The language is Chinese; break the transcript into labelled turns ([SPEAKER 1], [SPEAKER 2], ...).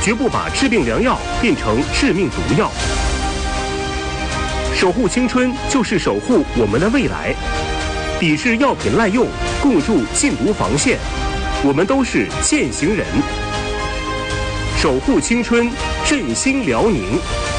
[SPEAKER 1] 绝不把治病良药变成致命毒药。守护青春就是守护我们的未来，抵制药品滥用，共筑禁毒防线。我们都是践行人，守护青春，振兴辽宁。